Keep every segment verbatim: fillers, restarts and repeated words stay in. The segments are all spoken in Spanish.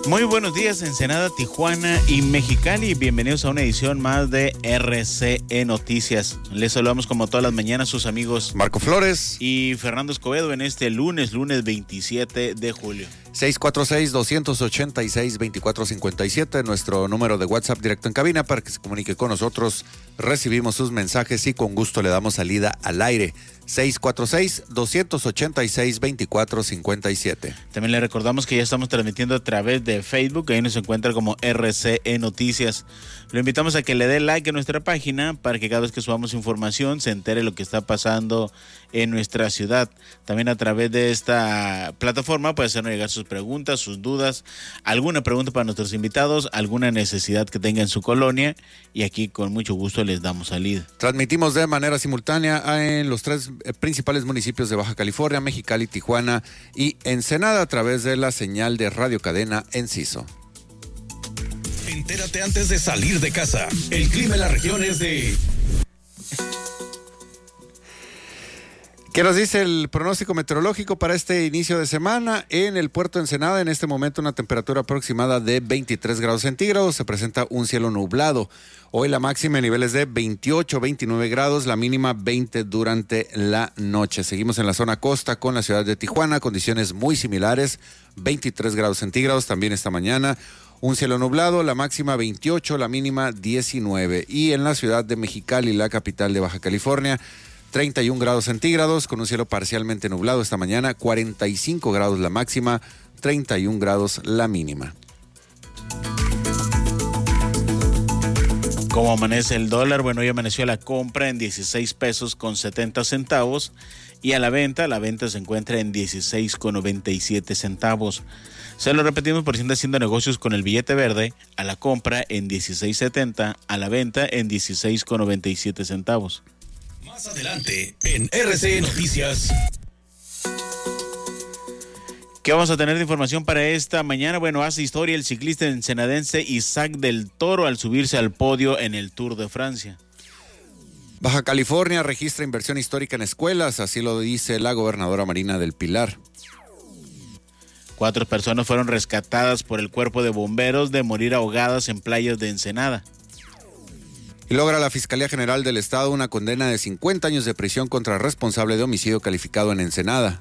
Muy buenos días, Ensenada, Tijuana y Mexicali. Bienvenidos a una edición más de R C E Noticias. Les saludamos como todas las mañanas sus amigos Marco Flores y Fernando Escobedo en este lunes, lunes veintisiete de julio. seis cuatro seis, dos ocho seis, dos cuatro cinco siete, nuestro número de WhatsApp directo en cabina para que se comunique con nosotros. Recibimos sus mensajes y con gusto le damos salida al aire. seis cuatro seis, dos ocho seis, dos cuatro cinco siete. También le recordamos que ya estamos transmitiendo a través de Facebook, ahí nos encuentra como R C E Noticias. Lo invitamos a que le dé like a nuestra página para que cada vez que subamos información se entere lo que está pasando en nuestra ciudad. También a través de esta plataforma puede hacernos llegar sus preguntas, sus dudas, alguna pregunta para nuestros invitados, alguna necesidad que tenga en su colonia y aquí con mucho gusto les damos salida. Transmitimos de manera simultánea en los tres principales municipios de Baja California, Mexicali, Tijuana y Ensenada a través de la señal de Radio Cadena Enciso. Entérate antes de salir de casa. El clima en la región es de... ¿Qué nos dice el pronóstico meteorológico para este inicio de semana? En el puerto de Ensenada, en este momento una temperatura aproximada de veintitrés grados centígrados, se presenta un cielo nublado. Hoy la máxima en niveles de veintiocho, veintinueve grados, la mínima veinte durante la noche. Seguimos en la zona costa con la ciudad de Tijuana, condiciones muy similares, veintitrés grados centígrados también esta mañana. Un cielo nublado, la máxima veintiocho, la mínima diecinueve. Y en la ciudad de Mexicali, la capital de Baja California, treinta y un grados centígrados con un cielo parcialmente nublado esta mañana, cuarenta y cinco grados la máxima, treinta y un grados la mínima. ¿Cómo amanece el dólar? Bueno, hoy amaneció a la compra en dieciséis pesos con setenta centavos y a la venta, la venta se encuentra en dieciséis con noventa y siete centavos. Se lo repetimos por si anda haciendo negocios con el billete verde, a la compra en dieciséis setenta, a la venta en dieciséis con noventa y siete centavos. Más adelante en R C E Noticias. ¿Qué vamos a tener de información para esta mañana? Bueno, hace historia el ciclista ensenadense Isaac del Toro al subirse al podio en el Tour de Francia. Baja California registra inversión histórica en escuelas, así lo dice la gobernadora Marina del Pilar. Cuatro personas fueron rescatadas por el cuerpo de bomberos de morir ahogadas en playas de Ensenada. Y logra la Fiscalía General del Estado una condena de cincuenta años de prisión contra el responsable de homicidio calificado en Ensenada.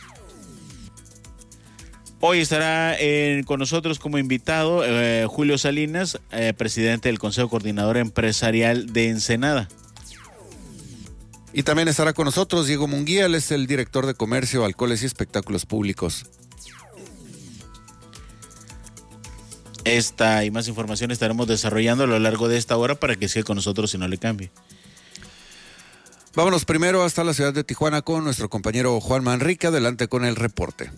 Hoy estará eh, con nosotros como invitado eh, Julio Salinas, eh, presidente del Consejo Coordinador Empresarial de Ensenada. Y también estará con nosotros Diego Munguía, él es el director de Comercio, Alcoholes y Espectáculos Públicos. Esta y más información estaremos desarrollando a lo largo de esta hora para que siga con nosotros y no le cambie. Vámonos primero hasta la ciudad de Tijuana con nuestro compañero Juan Manrique. Adelante con el reporte.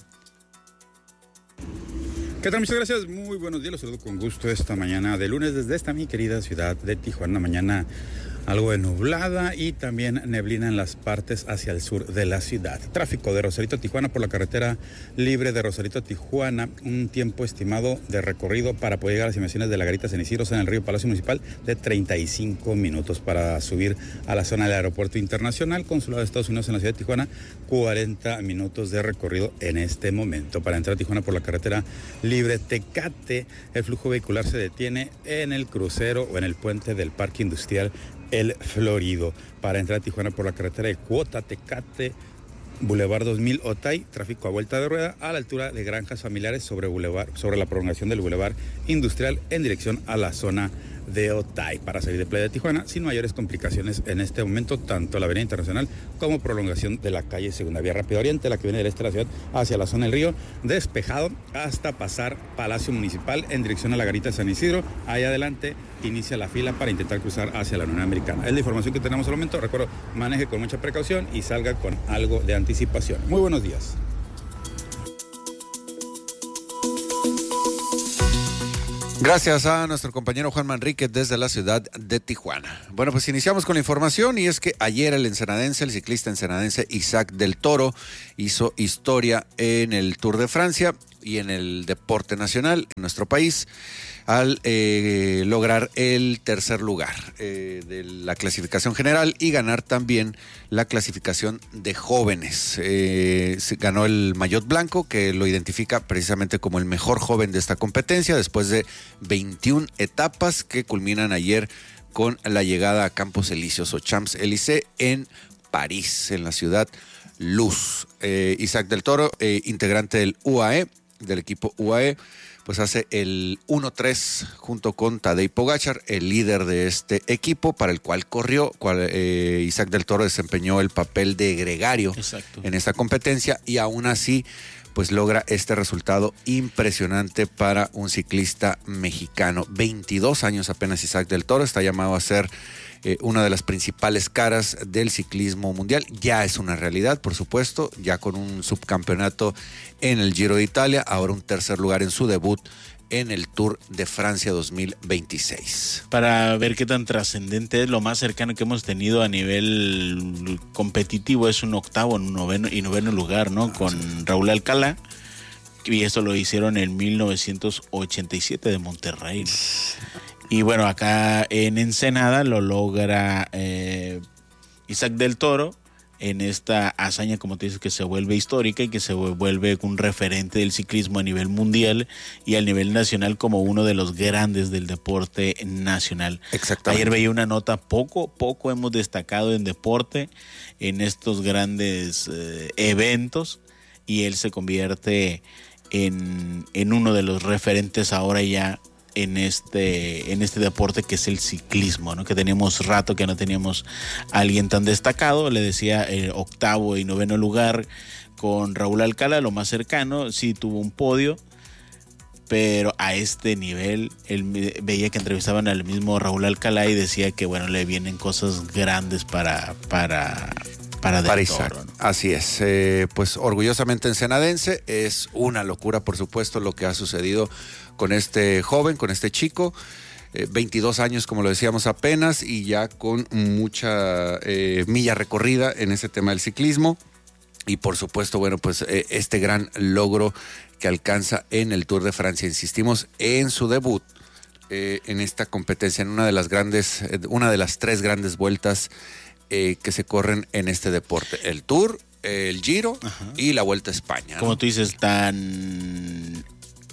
¿Qué tal? Muchas gracias. Muy buenos días. Los saludo con gusto esta mañana de lunes desde esta mi querida ciudad de Tijuana. Mañana algo de nublada y también neblina en las partes hacia el sur de la ciudad. Tráfico de Rosarito a Tijuana por la carretera libre de Rosarito a Tijuana. Un tiempo estimado de recorrido para poder llegar a las inmediaciones de la Garita San Isidro en el río Palacio Municipal de treinta y cinco minutos. Para subir a la zona del Aeropuerto Internacional Consulado de Estados Unidos en la ciudad de Tijuana, cuarenta minutos de recorrido en este momento. Para entrar a Tijuana por la carretera libre Tecate, el flujo vehicular se detiene en el crucero o en el puente del Parque Industrial El Florido. Para entrar a Tijuana por la carretera de Cuota, Tecate, Boulevard dos mil Otay, tráfico a vuelta de rueda a la altura de Granjas Familiares sobre, Boulevard, sobre la prolongación del Boulevard Industrial en dirección a la zona de Otay. Para salir de Playa de Tijuana sin mayores complicaciones en este momento, tanto la Avenida Internacional como prolongación de la calle Segunda Vía Rápido Oriente, la que viene del este de la ciudad hacia la zona del río, despejado hasta pasar Palacio Municipal en dirección a la Garita de San Isidro. Ahí adelante inicia la fila para intentar cruzar hacia la Unión Americana. Es la información que tenemos al momento. Recuerdo, maneje con mucha precaución y salga con algo de anticipación. Muy buenos días. Gracias a nuestro compañero Juan Manrique desde la ciudad de Tijuana. Bueno, pues iniciamos con la información y es que ayer el ensenadense, el ciclista ensenadense Isaac del Toro hizo historia en el Tour de Francia y en el deporte nacional en nuestro país al eh, lograr el tercer lugar eh, de la clasificación general y ganar también la clasificación de jóvenes. Eh, ganó el maillot blanco, que lo identifica precisamente como el mejor joven de esta competencia, después de veintiuna etapas que culminan ayer con la llegada a Campos Elíseos o Champs-Élysées en París, en la ciudad Luz. Eh, Isaac del Toro, eh, integrante del U A E, del equipo U A E, pues hace el uno tres junto con Tadej Pogačar, el líder de este equipo para el cual corrió. Cual, eh, Isaac del Toro desempeñó el papel de gregario Exacto. en esta competencia y aún así pues logra este resultado impresionante para un ciclista mexicano. veintidós años apenas Isaac del Toro, está llamado a ser eh, una de las principales caras del ciclismo mundial. Ya es una realidad, por supuesto, ya con un subcampeonato en el Giro de Italia, ahora un tercer lugar en su debut en el Tour de Francia dos mil veintiséis. Para ver qué tan trascendente es, lo más cercano que hemos tenido a nivel competitivo es un octavo un noveno y noveno lugar, ¿no? Ah, con sí. Raúl Alcalá, y eso lo hicieron en mil novecientos ochenta y siete de Monterrey, ¿no? Y bueno, acá en Ensenada lo logra eh, Isaac del Toro, en esta hazaña, como te dices, que se vuelve histórica y que se vuelve un referente del ciclismo a nivel mundial y a nivel nacional como uno de los grandes del deporte nacional. Exactamente. Ayer veía una nota, poco, poco hemos destacado en deporte en estos grandes eh, eventos, y él se convierte en, en uno de los referentes ahora ya en este en este deporte que es el ciclismo, ¿no? Que teníamos rato que no teníamos a alguien tan destacado. Le decía eh, octavo y noveno lugar con Raúl Alcalá, lo más cercano, sí tuvo un podio, pero a este nivel él veía que entrevistaban al mismo Raúl Alcalá y decía que bueno, le vienen cosas grandes para para para Del para Toro, Isaac. ¿no? Así es, eh, pues orgullosamente ensenadense. Es una locura, por supuesto, lo que ha sucedido con este joven, con este chico, eh, veintidós años, como lo decíamos apenas, y ya con mucha eh, milla recorrida en ese tema del ciclismo. Y por supuesto, bueno, pues eh, este gran logro que alcanza en el Tour de Francia. Insistimos en su debut eh, en esta competencia, en una de las grandes, eh, una de las tres grandes vueltas eh, que se corren en este deporte. El Tour, el Giro Ajá. y la Vuelta a España, ¿no? Como tú dices, tan...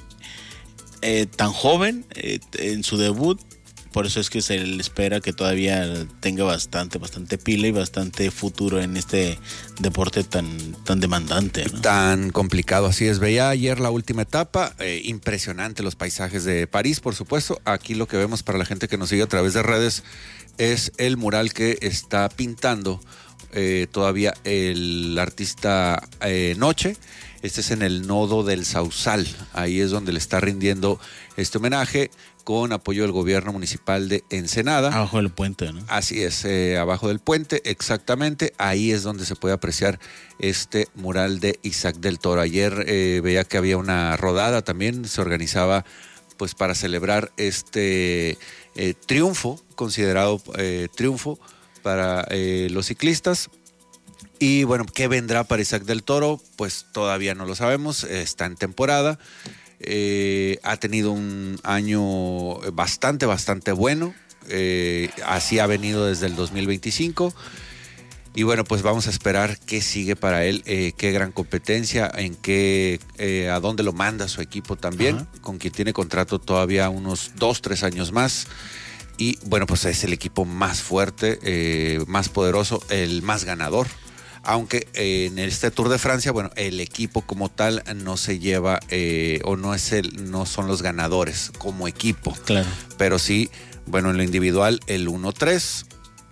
Eh, tan joven eh, en su debut, por eso es que se le espera que todavía tenga bastante, bastante pila y bastante futuro en este deporte tan, tan demandante, ¿no? Tan complicado, así es. Veía ayer la última etapa, eh, impresionante los paisajes de París, por supuesto. Aquí lo que vemos para la gente que nos sigue a través de redes es el mural que está pintando eh, todavía el artista eh, Noche. Este es en el nodo del Sausal, ahí es donde le está rindiendo este homenaje con apoyo del gobierno municipal de Ensenada. Abajo del puente, ¿no? Así es, eh, abajo del puente, exactamente, ahí es donde se puede apreciar este mural de Isaac del Toro. Ayer eh, veía que había una rodada también, se organizaba pues para celebrar este eh, triunfo, considerado eh, triunfo para eh, los ciclistas. Y bueno, ¿qué vendrá para Isaac del Toro? Pues todavía no lo sabemos, está en temporada, eh, ha tenido un año bastante, bastante bueno, eh, así ha venido desde el dos mil veinticinco. Y bueno, pues vamos a esperar qué sigue para él, eh, qué gran competencia, en qué, eh, a dónde lo manda su equipo también, Ajá. con quien tiene contrato todavía unos dos, tres años más. Y bueno, pues es el equipo más fuerte, eh, más poderoso, el más ganador. Aunque eh, en este Tour de Francia, bueno, el equipo como tal no se lleva eh, o no es el, no son los ganadores como equipo. Claro. Pero sí, bueno, en lo individual el uno tres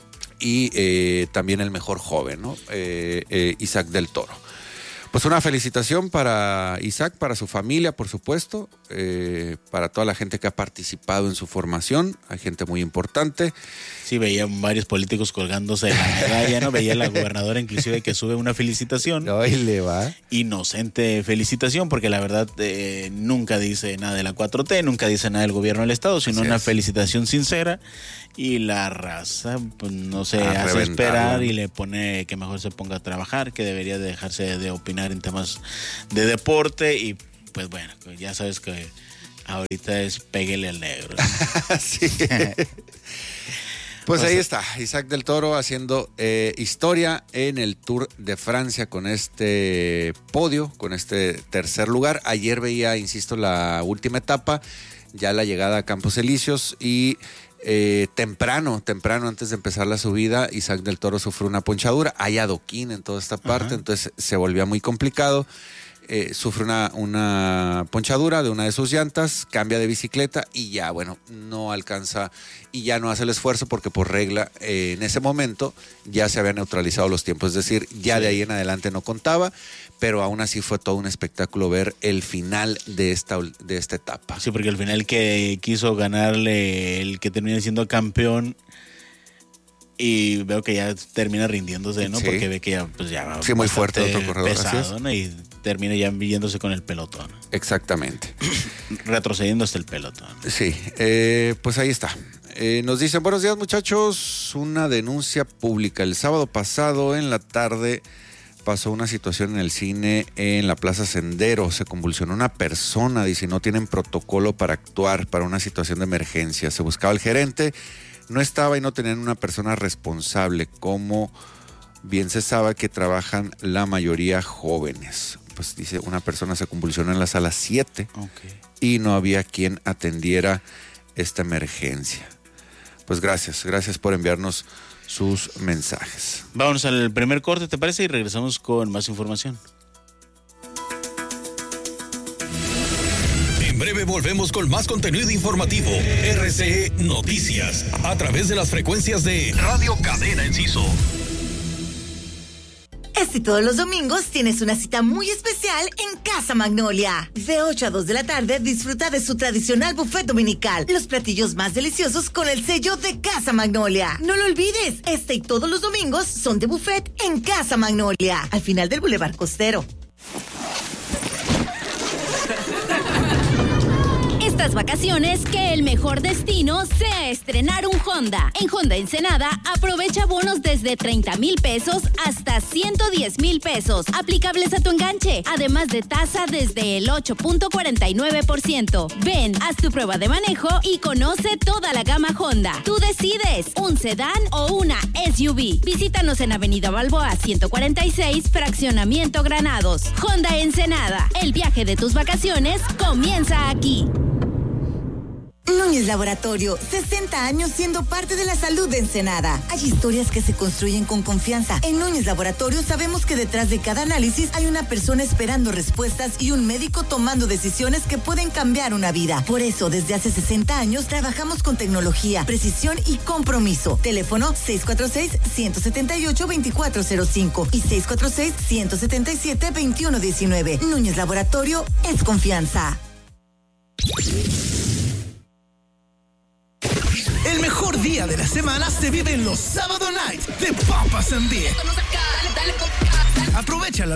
y eh, también el mejor joven, ¿no? Eh, eh, Isaac del Toro. Pues una felicitación para Isaac, para su familia, por supuesto, eh, para toda la gente que ha participado en su formación, hay gente muy importante. Sí, veía varios políticos colgándose de la medalla, ¿no? Veía a la gobernadora inclusive que sube una felicitación. Ahí le va. Inocente felicitación, porque la verdad eh, nunca dice nada de la cuatro T, nunca dice nada del gobierno del estado, sino Así una es. felicitación sincera. Y la raza, pues no se a hace esperar y le pone que mejor se ponga a trabajar, que debería dejarse de opinar en temas de deporte y pues bueno, ya sabes que ahorita es péguele al negro. Sí. Pues ahí está, Isaac del Toro haciendo eh, historia en el Tour de Francia con este podio, con este tercer lugar. Ayer veía, insisto, la última etapa, ya la llegada a Campos Elíseos y eh, temprano, temprano antes de empezar la subida, Isaac del Toro sufrió una ponchadura. Hay adoquín en toda esta parte, Ajá. entonces se volvía muy complicado. Eh, sufre una, una ponchadura de una de sus llantas, cambia de bicicleta y ya, bueno, no alcanza y ya no hace el esfuerzo porque por regla eh, en ese momento ya se habían neutralizado los tiempos, es decir, ya sí. de ahí en adelante no contaba, pero aún así fue todo un espectáculo ver el final de esta, de esta etapa. Sí, porque al final que quiso ganarle el que termina siendo campeón y veo que ya termina rindiéndose, ¿no? Sí. Porque ve que ya, pues ya sí, muy fuerte otro corredor, pesado, ¿no? Y termina ya yéndose con el pelotón. Exactamente. Retrocediendo hasta el pelotón. Sí, eh, pues ahí está. Eh, nos dicen, buenos días muchachos, una denuncia pública. El sábado pasado en la tarde pasó una situación en el cine en la Plaza Sendero. Se convulsionó una persona, dice, no tienen protocolo para actuar para una situación de emergencia. Se buscaba el gerente, no estaba y no tenían una persona responsable, como bien se sabe que trabajan la mayoría jóvenes. Pues dice, una persona se convulsionó en la sala siete okay. y no había quien atendiera esta emergencia. Pues gracias, gracias por enviarnos sus mensajes. Vámonos al primer corte, ¿te parece? Y regresamos con más información. En breve volvemos con más contenido informativo. R C E Noticias, a través de las frecuencias de Radio Cadena Enciso. Este y todos los domingos tienes una cita muy especial en Casa Magnolia. De ocho a dos de la tarde disfruta de su tradicional buffet dominical. Los platillos más deliciosos con el sello de Casa Magnolia. No lo olvides, este y todos los domingos son de buffet en Casa Magnolia, al final del Boulevard Costero. Estas vacaciones, que el mejor destino sea estrenar un Honda. En Honda Ensenada, aprovecha bonos desde treinta mil pesos hasta ciento diez mil pesos, aplicables a tu enganche, además de tasa desde el ocho punto cuarenta y nueve por ciento. Ven, haz tu prueba de manejo y conoce toda la gama Honda. Tú decides, un sedán o una S U V. Visítanos en Avenida Balboa ciento cuarenta y seis, Fraccionamiento Granados. Honda Ensenada, el viaje de tus vacaciones comienza aquí. Núñez Laboratorio, sesenta años siendo parte de la salud de Ensenada. Hay historias que se construyen con confianza. En Núñez Laboratorio sabemos que detrás de cada análisis hay una persona esperando respuestas y un médico tomando decisiones que pueden cambiar una vida. Por eso, desde hace sesenta años trabajamos con tecnología, precisión y compromiso. Teléfono seis cuatro seis, uno siete ocho, dos cuatro cero cinco y seis cuatro seis, uno siete siete, dos uno uno nueve. Núñez Laboratorio es confianza. El mejor día de la semana se vive en los Sábado Night de Papas and Beer. Aprovecha la